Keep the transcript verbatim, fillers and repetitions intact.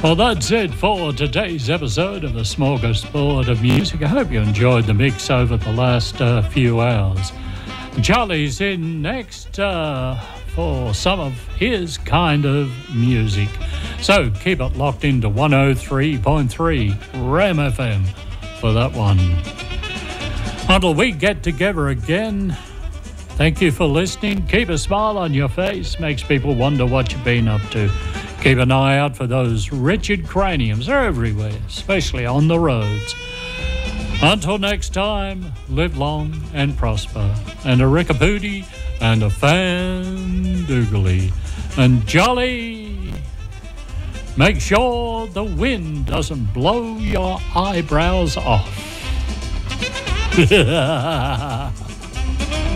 Well, that's it for today's episode of the Smorgasbord of Music. I hope you enjoyed the mix over the last uh, few hours. Charlie's in next uh, for some of his kind of music. So keep it locked into one oh three point three Ram F M for that one. Until we get together again, thank you for listening. Keep a smile on your face. Makes people wonder what you've been up to. Keep an eye out for those Richard craniums. They're everywhere, especially on the roads. Until next time, live long and prosper. And a rickapooty and a fan doogly. And jolly, make sure the wind doesn't blow your eyebrows off.